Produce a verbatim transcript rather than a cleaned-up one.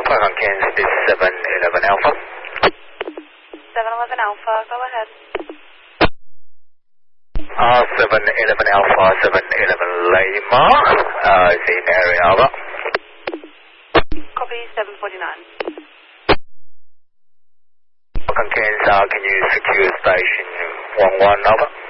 Falcon Kansas is seven eleven Alpha. seven eleven Alpha, go ahead. Uh, seven eleven Alpha, seven eleven Lima, uh, is in area, over. Copy, seven forty-nine. Falcon Kansas, can you secure station one one, over?